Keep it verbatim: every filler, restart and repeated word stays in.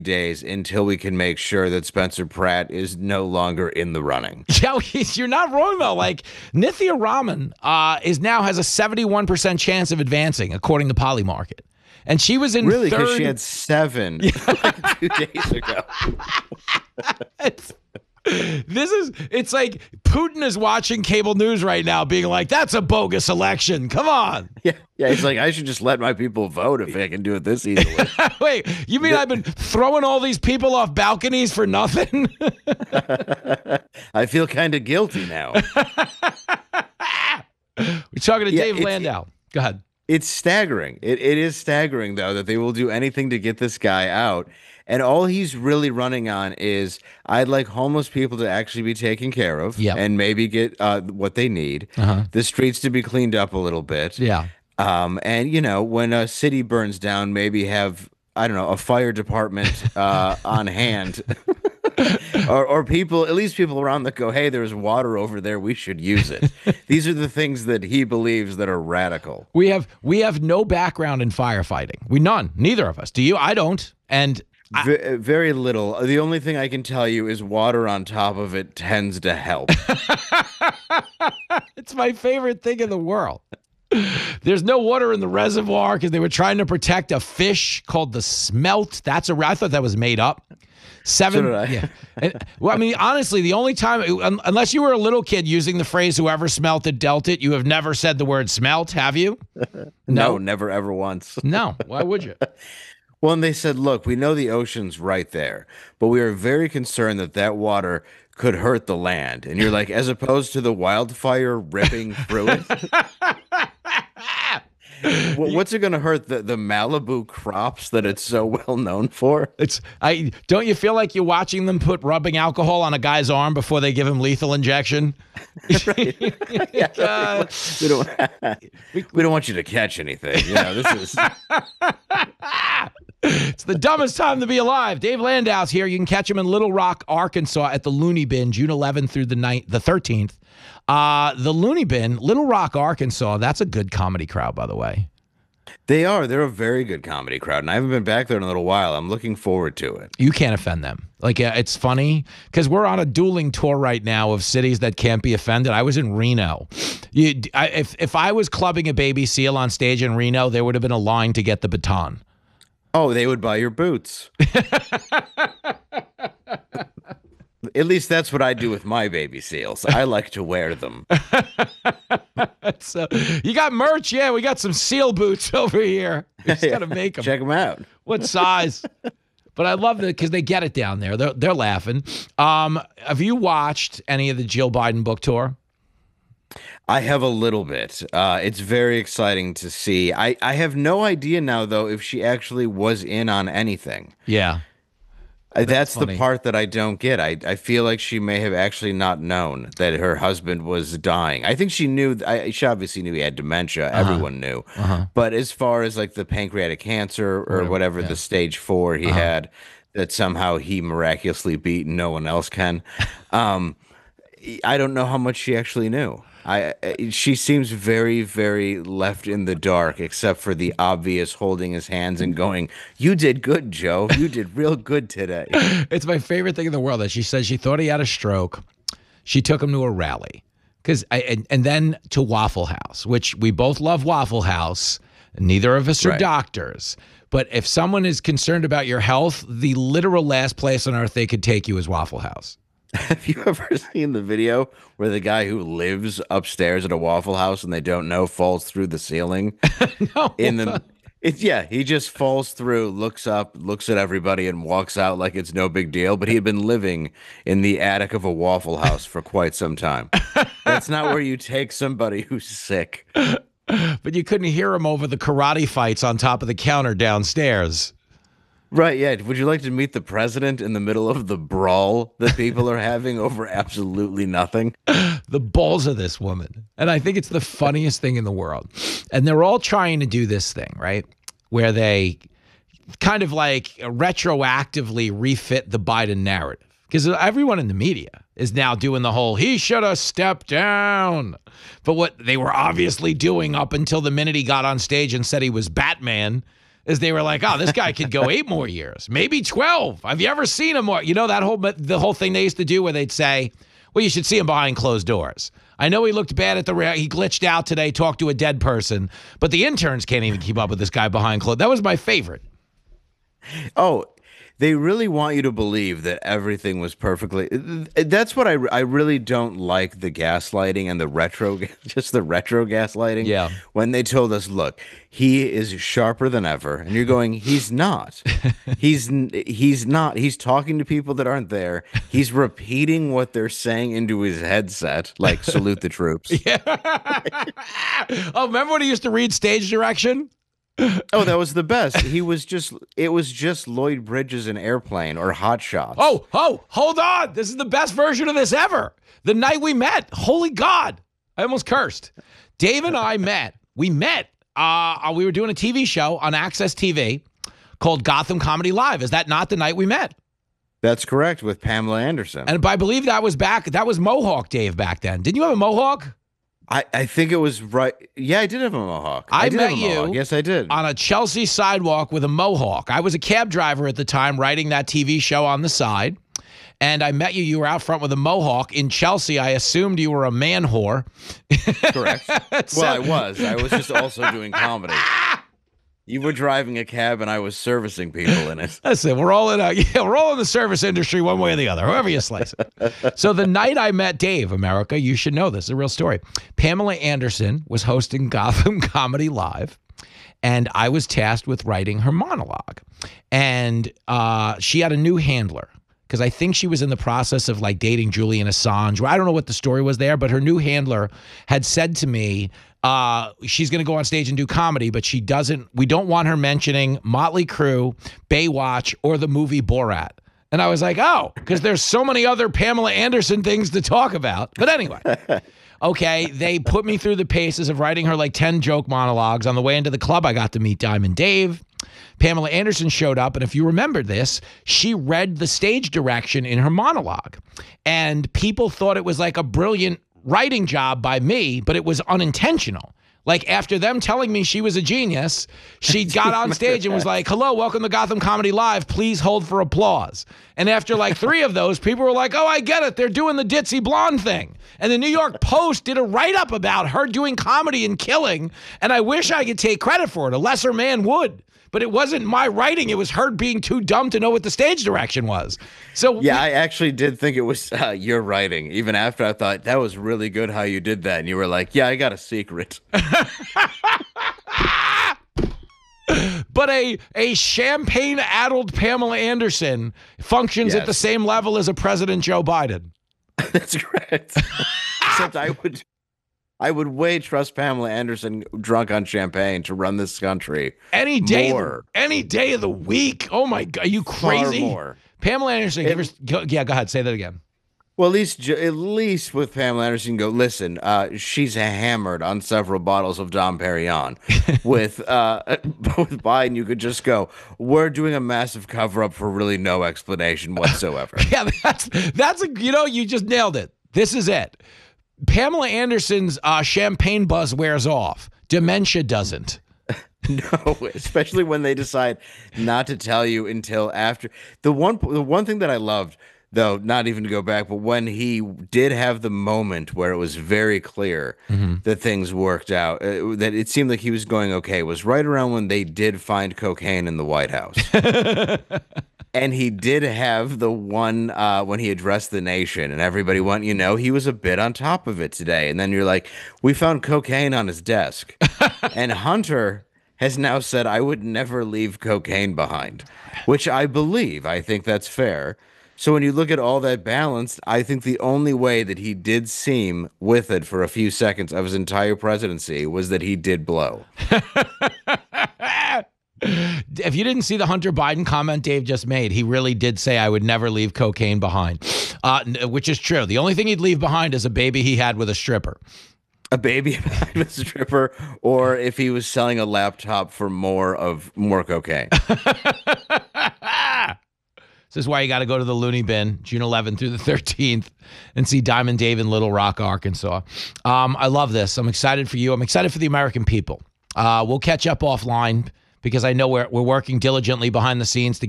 days until we can make sure that Spencer Pratt is no longer in the running. Yeah, he's- you're not wrong though. Like Nithya Raman uh, is now has a seventy-one percent chance of advancing according to Polymarket, and she was in Really, because third. she had seven like two days ago. It's- this is it's like Putin is watching cable news right now being like, that's a bogus election, come on. Yeah, yeah. He's like, I should just let my people vote if I can do it this easily. Wait, you mean I've been throwing all these people off balconies for nothing? I feel kind of guilty now. We're talking to Yeah, Dave it's- Landau. Go ahead. It's staggering. It it is staggering though that they will do anything to get this guy out. And all he's really running on is I'd like homeless people to actually be taken care of Yep. and maybe get uh, what they need. Uh-huh. The streets to be cleaned up a little bit. Yeah. Um, and you know, when a city burns down, maybe have I don't know a fire department uh, on hand, or or people at least people around that go, hey, there's water over there, we should use it. These are the things that he believes that are radical. We have we have no background in firefighting. We none. Neither of us. Do you? I don't. And V- very little. The only thing I can tell you is water on top of it tends to help. it's my favorite thing in the world. There's no water in the reservoir because they were trying to protect a fish called the smelt. That's a. I thought that was made up. Seven. So did I. Yeah. And, well, I mean, honestly, the only time, un- unless you were a little kid using the phrase "whoever smelt it dealt it," you have never said the word "smelt," have you? No, never ever once. No. Why would you? Well, and they said, look, we know the ocean's right there, but we are very concerned that that water could hurt the land. And you're like, as opposed to the wildfire ripping through it? Wh- What's it going to hurt? The, the Malibu crops that it's so well known for? It's I don't you feel like you're watching them put rubbing alcohol on a guy's arm before they give him lethal injection? Yeah, Uh, we, don't, we don't want you to catch anything. You know, this is. It's the dumbest time to be alive. Dave Landau's here. You can catch him in Little Rock, Arkansas at the Looney Bin, June eleventh through the ninth, the thirteenth. Uh, the Looney Bin, Little Rock, Arkansas. That's a good comedy crowd, by the way. They are. They're a very good comedy crowd, and I haven't been back there in a little while. I'm looking forward to it. You can't offend them. Like, uh, it's funny because we're on a dueling tour right now of cities that can't be offended. I was in Reno. You, I, if, if I was clubbing a baby seal on stage in Reno, there would have been a line to get the baton. Oh, they would buy your boots. At least that's what I do with my baby seals. I like to wear them. So you got merch? Yeah, we got some seal boots over here. We just got to make them. Check them out. What size? But I love it because they get it down there. They're, they're laughing. Um, have you watched any of the Jill Biden book tour? I have a little bit. Uh, it's very exciting to see. I, I have no idea now, though, if she actually was in on anything. Yeah. Uh, That's, funny. the part that I don't get. I, I feel like she may have actually not known that her husband was dying. I think she knew. I, she obviously knew he had dementia. Everyone knew. But as far as like the pancreatic cancer or whatever, the stage four he had, that somehow he miraculously beat and no one else can. Um, I don't know how much she actually knew. I, I she seems very, very left in the dark, except for the obvious holding his hands and going, "You did good, Joe. You did real good today." It's my favorite thing in the world that she says she thought he had a stroke. She took him to a rally. Cause I, and, and then to Waffle House, which we both love Waffle House. Neither of us are Right. doctors. But if someone is concerned about your health, the literal last place on earth they could take you is Waffle House. Have you ever seen the video where the guy who lives upstairs at a Waffle House and they don't know falls through the ceiling? No. In the it's yeah, he just falls through, looks up, looks at everybody, and walks out like it's no big deal. But he had been living in the attic of a Waffle House for quite some time. That's not where you take somebody who's sick. But you couldn't hear him over the karate fights on top of the counter downstairs. Right, yeah. Would you like to meet the president in the middle of the brawl that people are having over absolutely nothing? The balls of this woman. And I think it's the funniest thing in the world. And they're all trying to do this thing, right? Where they kind of like retroactively refit the Biden narrative. Because everyone in the media is now doing the whole, he should have stepped down. But what they were obviously doing up until the minute he got on stage and said he was Batman, Is they were like, oh, this guy could go eight more years, maybe twelve. Have you ever seen him more? You know, that whole the whole thing they used to do where they'd say, well, you should see him behind closed doors. I know he looked bad at the he glitched out today, talked to a dead person, but the interns can't even keep up with this guy behind closed. That was my favorite. Oh, they really want you to believe that everything was perfectly. That's what I, I really don't like, the gaslighting and the retro, just the retro gaslighting. Yeah. When they told us, look, he is sharper than ever, and you're going, he's not. he's he's not. He's talking to people that aren't there. He's repeating what they're saying into his headset, like salute the troops. Yeah. Oh, remember when he used to read stage direction? Oh, that was the best. He was just, it was just Lloyd Bridges in Airplane or Hot Shots. Oh, oh, hold on. This is the best version of this ever. The night we met. Holy God. I almost cursed. Dave and I met. We met. Uh, we were doing a T V show on Access T V called Gotham Comedy Live. Is that not the night we met? That's correct, with Pamela Anderson. And I believe that was back, that was Mohawk Dave back then. Didn't you have a Mohawk? I, I think it was right. Yeah, I did have a Mohawk. I, I did met have a Mohawk. you Yes, I did. on a Chelsea sidewalk with a Mohawk. I was a cab driver at the time writing that T V show on the side. And I met you. You were out front with a Mohawk in Chelsea. I assumed you were a man whore. Correct. So- well, I was. I was just also doing comedy. You were driving a cab and I was servicing people in it. Listen, we're all in a, yeah, we're all in the service industry one way or the other, however you slice it. So the night I met Dave, America, you should know this, it's a real story. Pamela Anderson was hosting Gotham Comedy Live, and I was tasked with writing her monologue. And uh, she had a new handler, because I think she was in the process of like dating Julian Assange. I don't know what the story was there, but her new handler had said to me, uh, she's going to go on stage and do comedy, but she doesn't, we don't want her mentioning Motley Crue, Baywatch, or the movie Borat. And I was like, oh, because there's so many other Pamela Anderson things to talk about. But anyway, okay, they put me through the paces of writing her like ten joke monologues. On the way into the club, I got to meet Diamond Dave. Pamela Anderson showed up, and if you remember this, she read the stage direction in her monologue. And people thought it was like a brilliant writing job by me, but it was unintentional. Like, after them telling me she was a genius, she got on stage and was like, hello, welcome to Gotham Comedy Live. Please hold for applause. And after like three of those, people were like, oh, I get it. They're doing the ditzy blonde thing. And the New York Post did a write-up about her doing comedy and killing, and I wish I could take credit for it. A lesser man would. But it wasn't my writing. It was her being too dumb to know what the stage direction was. So yeah, we, I actually did think it was uh, your writing. Even after I thought that was really good how you did that. And you were like, yeah, I got a secret. But a, a champagne-addled Pamela Anderson functions Yes. at the same level as a President Joe Biden. That's correct. Except I would... I would way trust Pamela Anderson drunk on champagne to run this country. Any day, More. any day of the week. Oh my God, are you crazy? Far more. Pamela Anderson. It- give her, go, yeah, go ahead. Say that again. Well, at least at least with Pamela Anderson, you can go, listen, uh, she's hammered on several bottles of Dom Perignon. with uh, with Biden, you could just go, we're doing a massive cover up for really no explanation whatsoever. Yeah, that's that's a you know you just nailed it. This is it. Pamela Anderson's uh, champagne buzz wears off. Dementia doesn't. No, especially when they decide not to tell you until after. The one the one thing that I loved, though, not even to go back, but when he did have the moment where it was very clear Mm-hmm. that things worked out, uh, that it seemed like he was going okay, was right around when they did find cocaine in the White House. And he did have the one uh, when he addressed the nation, and everybody went, you know, he was a bit on top of it today. And then you're like, we found cocaine on his desk. And Hunter has now said, I would never leave cocaine behind, which I believe. I think that's fair. So when you look at all that balance, I think the only way that he did seem with it for a few seconds of his entire presidency was that he did blow. If you didn't see the Hunter Biden comment Dave just made, he really did say, I would never leave cocaine behind, uh, which is true. The only thing he'd leave behind is a baby he had with a stripper. A baby behind a stripper, or if he was selling a laptop for more of more cocaine. This is why you got to go to the loony bin June eleventh through the thirteenth and see Diamond Dave in Little Rock, Arkansas. Um, I love this. I'm excited for you. I'm excited for the American people. Uh, we'll catch up offline. because I know we're we're working diligently behind the scenes to